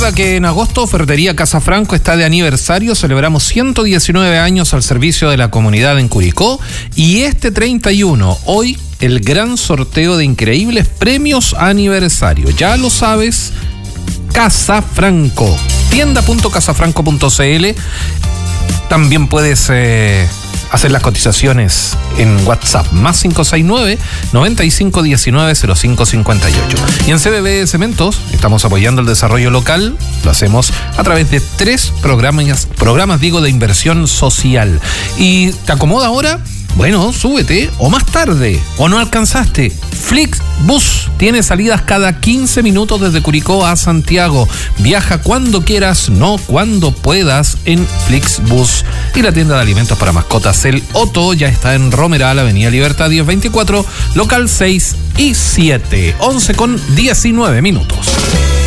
Recuerda que en agosto Ferretería Casa Franco está de aniversario. Celebramos 119 años al servicio de la comunidad en Curicó. Y este 31, hoy, el gran sorteo de increíbles premios aniversario. Ya lo sabes, Casa Franco. Tienda.casafranco.cl. También puedes hacer las cotizaciones en WhatsApp, más 569-9519-0558. Y en CBB Cementos estamos apoyando el desarrollo local. Lo hacemos a través de 3 programas de inversión social. ¿Y te acomoda ahora? Bueno, súbete, o más tarde, o no alcanzaste. Flixbus tiene salidas cada 15 minutos desde Curicó a Santiago. Viaja cuando quieras, no cuando puedas, en Flixbus. Y la tienda de alimentos para mascotas, el Otto, ya está en Romeral, Avenida Libertad 1024, local 6 y 7, 11:19.